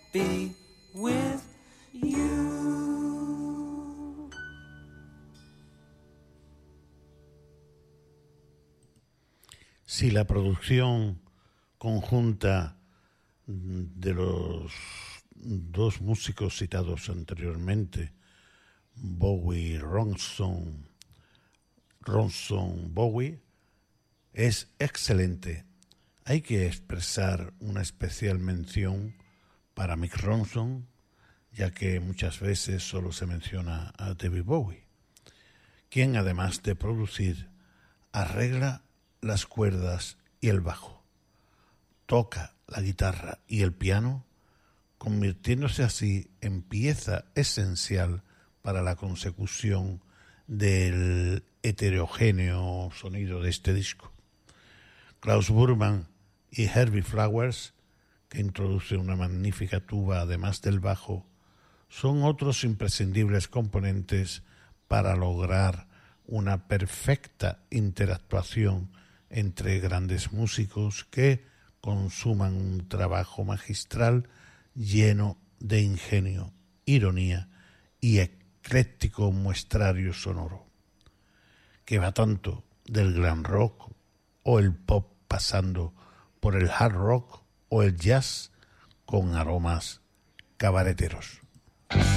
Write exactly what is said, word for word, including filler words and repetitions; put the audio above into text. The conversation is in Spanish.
be with you. Si la producción conjunta de los dos músicos citados anteriormente, Bowie y Ronson, Ronson Bowie, es excelente, hay que expresar una especial mención para Mick Ronson, ya que muchas veces solo se menciona a David Bowie, quien además de producir, arregla las cuerdas y el bajo, toca la guitarra y el piano, convirtiéndose así en pieza esencial para la consecución del heterogéneo sonido de este disco. Klaus Burman y Herbie Flowers, que introduce una magnífica tuba además del bajo, son otros imprescindibles componentes para lograr una perfecta interactuación entre grandes músicos que consuman un trabajo magistral lleno de ingenio, ironía y ecléctico muestrario sonoro, que va tanto del glam rock o el pop pasando por el hard rock o el jazz con aromas cabareteros.